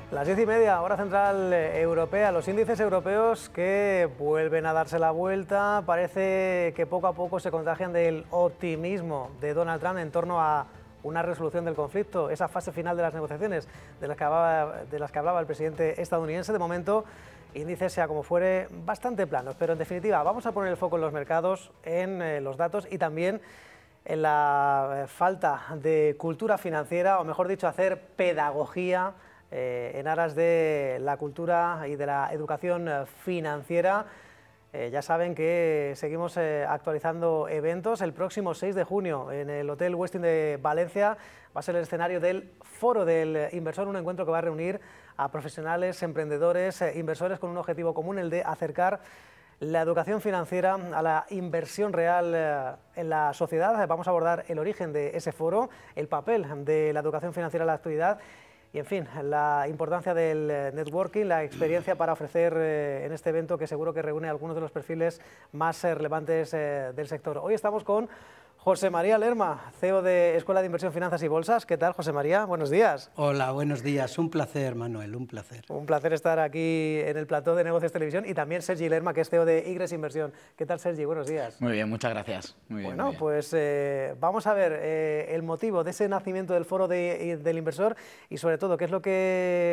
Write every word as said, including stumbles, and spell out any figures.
Las diez y media, hora central europea, los índices europeos que vuelven a darse la vuelta. Parece que poco a poco se contagian del optimismo de Donald Trump en torno a una resolución del conflicto, esa fase final de las negociaciones de las que hablaba, de las que hablaba el presidente estadounidense. De momento, índices, sea como fuere, bastante planos, pero en definitiva vamos a poner el foco en los mercados, en eh, los datos y también en la falta de cultura financiera, o mejor dicho, hacer pedagogía eh, en aras de la cultura y de la educación financiera. Eh, ya saben que seguimos eh, actualizando eventos. El próximo seis de junio en el Hotel Westin de Valencia va a ser el escenario del Foro del Inversor, un encuentro que va a reunir a profesionales, emprendedores, eh, inversores con un objetivo común, el de acercar la educación financiera a la inversión real eh, en la sociedad. Vamos a abordar el origen de ese foro, el papel de la educación financiera en la actualidad y, en fin, la importancia del networking, la experiencia para ofrecer eh, en este evento que seguro que reúne a algunos de los perfiles más eh, relevantes eh, del sector. Hoy estamos con José María Lerma, C E O de Escuela de Inversión, Finanzas y Bolsas. ¿Qué tal, José María? Buenos días. Hola, buenos días. Un placer, Manuel, un placer. Un placer estar aquí en el plató de Negocios Televisión, y también Sergi Lerma, que es C E O de Igres Inversión. ¿Qué tal, Sergi? Buenos días. Muy bien, muchas gracias. Muy bien, bueno, muy bien. pues eh, vamos a ver eh, el motivo de ese nacimiento del Foro de, del Inversor y, sobre todo, qué es lo que